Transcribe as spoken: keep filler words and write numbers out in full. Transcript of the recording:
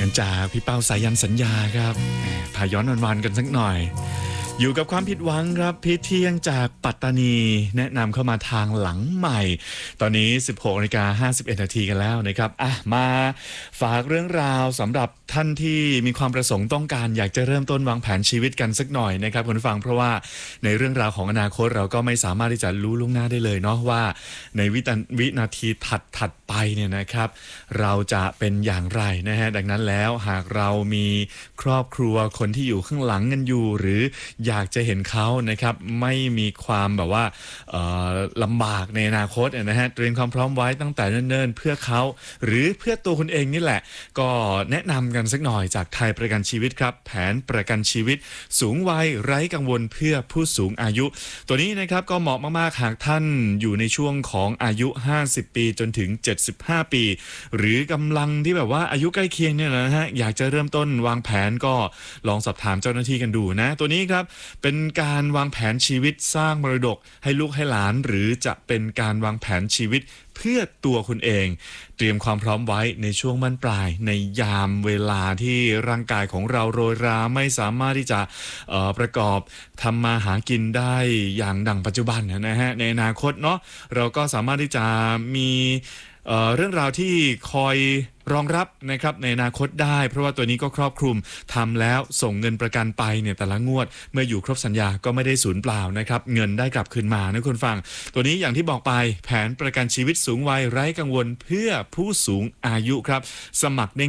กันจากพี่เป้าสายันสัญญาครับพาย้อนวันๆกันสักหน่อยอยู่กับความผิดหวังครับพีทเที่ยงจากปัตตานีแนะนำเข้ามาทางหลังใหม่ตอนนี้ สิบหกนาฬิกาห้าสิบเอ็ดนาทีกันแล้วนะครับอ่ะมาฝากเรื่องราวสำหรับท่านที่มีความประสงค์ต้องการอยากจะเริ่มต้นวางแผนชีวิตกันสักหน่อยนะครับคุณผู้ฟังเพราะว่าในเรื่องราวของอนาคตเราก็ไม่สามารถที่จะรู้ล่วงหน้าได้เลยเนาะว่าในวิตวินาทีถัดถัดไปเนี่ยนะครับเราจะเป็นอย่างไรนะฮะดังนั้นแล้วหากเรามีครอบครัวคนที่อยู่ข้างหลังกันอยู่หรืออยากจะเห็นเขานะครับไม่มีความแบบว่าลำบากในอนาคตนะฮะเตรียมความพร้อมไว้ตั้งแต่เนิ่นๆเพื่อเขาหรือเพื่อตัวคุณเองนี่แหละก็แนะนำกันสักหน่อยจากไทยประกันชีวิตครับแผนประกันชีวิตสูงวัยไร้กังวลเพื่อผู้สูงอายุตัวนี้นะครับก็เหมาะมากๆหากท่านอยู่ในช่วงของอายุห้าสิบปีจนถึงเจ็ดสิบห้าปีหรือกำลังที่แบบว่าอายุใกล้เคียงเนี่ยนะฮะอยากจะเริ่มต้นวางแผนก็ลองสอบถามเจ้าหน้าที่กันดูนะตัวนี้ครับเป็นการวางแผนชีวิตสร้างมรดกให้ลูกให้หลานหรือจะเป็นการวางแผนชีวิตเพื่อตัวคุณเองเตรียมความพร้อมไว้ในช่วงบั้นปลายในยามเวลาที่ร่างกายของเราโรยราไม่สามารถที่จะประกอบทำมาหากินได้อย่างดังปัจจุบันนะฮะในอนาคตเนาะเราก็สามารถที่จะมีเอ่อเรื่องราวที่คอยรองรับนะครับในอนาคตได้เพราะว่าตัวนี้ก็ครอบคลุมทำแล้วส่งเงินประกันไปเนี่ยแต่ละงวดเมื่ออยู่ครบสัญญาก็ไม่ได้สูญเปล่านะครับเงินได้กลับคืนมานะคุณฟังตัวนี้อย่างที่บอกไปแผนประกันชีวิตสูงวัยไร้กังวลเพื่อผู้สูงอายุครับสมัครได้